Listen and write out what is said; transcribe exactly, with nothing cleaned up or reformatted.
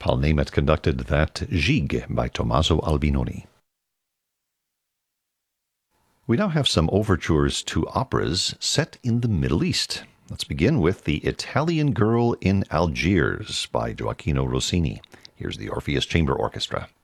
Paul Nemeth conducted that Gigue by Tommaso Albinoni. We now have some overtures to operas set in the Middle East. Let's begin with The Italian Girl in Algiers by Gioacchino Rossini. Here's the Orpheus Chamber Orchestra.